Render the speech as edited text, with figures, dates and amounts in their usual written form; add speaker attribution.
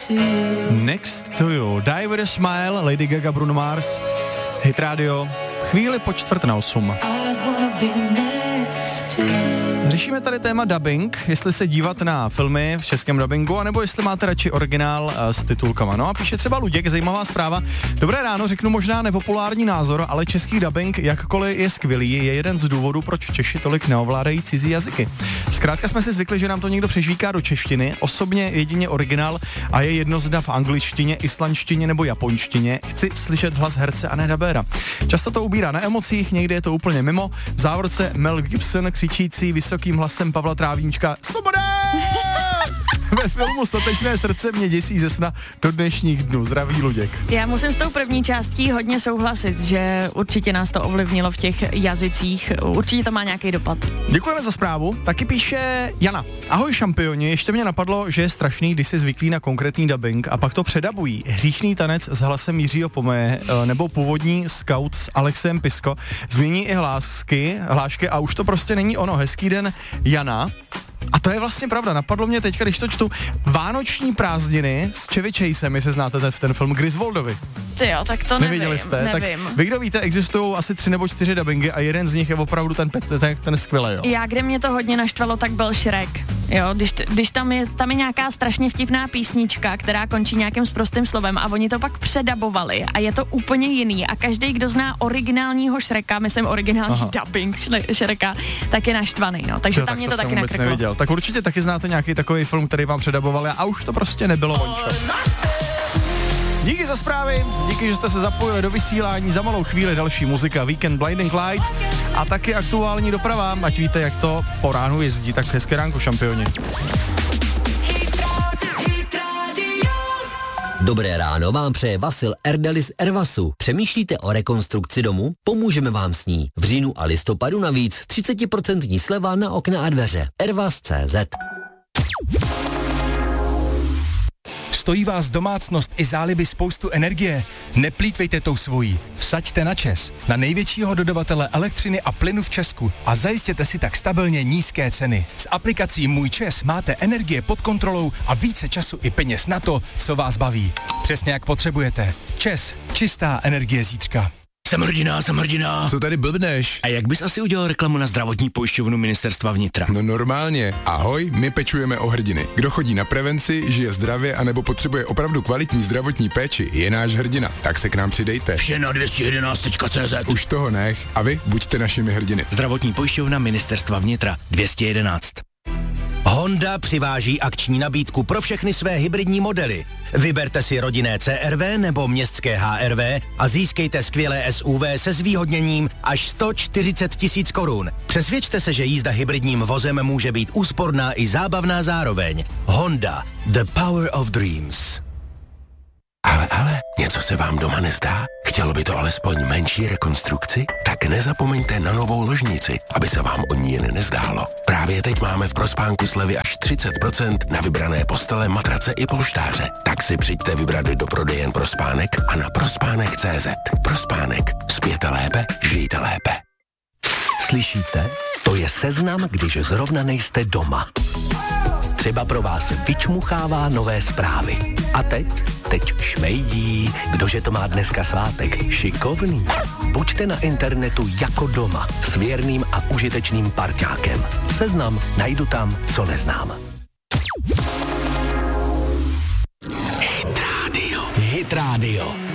Speaker 1: Next to you. Die with a smile, Lady Gaga, Bruno Mars, Hit Radio, chvíli po 7:45. Řešíme tady téma dubbing, jestli se dívat na filmy v českém dubbingu, anebo jestli máte radši originál s titulkama. No a píše třeba Luděk, zajímavá zpráva. Dobré ráno, řeknu možná nepopulární názor, ale český dubbing, jakkoliv je skvělý, je jeden z důvodů, proč Češi tolik neovládají cizí jazyky. Zkrátka jsme si zvykli, že nám to někdo přežvíká do češtiny, osobně jedině originál a je jedno zda v angličtině, islandštině nebo japonštině. Chci slyšet hlas herce a ne dabéra. Často to ubírá na emocích, někdy je to úplně mimo. V závorce Mel Gibson křičící vysokým hlasem Pavla Trávínčka Svoboda! Ve filmu Statečné srdce mě děsí ze sna do dnešních dnů. Zdraví Luděk.
Speaker 2: Já musím s tou první částí hodně souhlasit, že určitě nás to ovlivnilo v těch jazycích. Určitě to má nějaký dopad.
Speaker 1: Děkujeme za zprávu. Taky píše Jana. Ahoj šampioni, ještě mě napadlo, že je strašný, když si zvyklí na konkrétní dubbing a pak to předabují. Hříšný tanec s hlasem Jiřího Pomeje nebo původní Scout s Alexem Pisko změní i hlášky a už to prostě není ono. Hezký den, Jana. A to je vlastně pravda, napadlo mě teďka, když to čtu, Vánoční prázdniny s Chevy Chasem, jestli znáte ten film Griswoldovi.
Speaker 2: Ty jo, tak to nevím.
Speaker 1: Neviděli jste?
Speaker 2: Nevím.
Speaker 1: Tak vy, kdo víte, existují asi 3 nebo 4 dubbingy a jeden z nich je opravdu ten skvělý, jo.
Speaker 2: Já, kde mě to hodně naštvalo, tak byl Shrek. Jo, když tam je nějaká strašně vtipná písnička, která končí nějakým sprostým slovem a oni to pak předabovali a je to úplně jiný a každý, kdo zná originálního Shreka, myslím originální dubbing Shreka, tak je naštvaný, no. Takže tam mě to taky nakreklo.
Speaker 1: Tak určitě taky znáte nějaký takový film, který vám předabovali a už to prostě nebylo vončo. Díky za zprávy, díky, že jste se zapojili do vysílání, za malou chvíli další muzika Weekend Blinding Lights a taky aktuální doprava, ať víte, jak to po ránu jezdí, tak hezké ránko, šampioni.
Speaker 3: Dobré ráno vám přeje Vasil Erdeli z Ervasu. Přemýšlíte o rekonstrukci domu? Pomůžeme vám s ní. V říjnu a listopadu navíc 30% sleva na okna a dveře. Ervas.cz.
Speaker 4: Stojí vás domácnost i záliby spoustu energie? Neplýtvejte tou svojí. Vsaďte na ČEZ, na největšího dodavatele elektřiny a plynu v Česku a zajistěte si tak stabilně nízké ceny. S aplikací Můj ČEZ máte energie pod kontrolou a více času i peněz na to, co vás baví. Přesně jak potřebujete. ČEZ, čistá energie zítřka.
Speaker 5: Jsem hrdina.
Speaker 6: Co tady blbneš?
Speaker 5: A jak bys asi udělal reklamu na zdravotní pojišťovnu Ministerstva vnitra?
Speaker 6: No normálně. Ahoj, my pečujeme o hrdiny. Kdo chodí na prevenci, žije zdravě anebo potřebuje opravdu kvalitní zdravotní péči, je náš hrdina. Tak se k nám přidejte.
Speaker 5: Vše na 211.cz.
Speaker 6: Už toho nech a vy buďte našimi hrdiny.
Speaker 5: Zdravotní pojišťovna Ministerstva vnitra 211.
Speaker 7: Honda přiváží akční nabídku pro všechny své hybridní modely. Vyberte si rodinné CR-V nebo městské HR-V a získejte skvělé SUV se zvýhodněním až 140 000 korun. Přesvědčte se, že jízda hybridním vozem může být úsporná i zábavná zároveň. Honda, the power of dreams.
Speaker 8: Ale, něco se vám doma nezdá? Chtělo by to alespoň menší rekonstrukci? Tak nezapomeňte na novou ložnici, aby se vám o ní jen nezdálo. Právě teď máme v Prospánku slevy až 30% na vybrané postele, matrace i polštáře. Tak si přijďte vybrat do prodejen Prospánek a na prospánek.cz. Prospánek. Spěte lépe, žijte lépe.
Speaker 7: Slyšíte? To je seznam, když zrovna nejste doma. Třeba pro vás vyčmuchává nové zprávy. A teď šmejdí, kdože to má dneska svátek. Šikovný. Buďte na internetu jako doma s věrným a užitečným parťákem. Seznam najdu tam, co neznám.
Speaker 8: Hit Radio.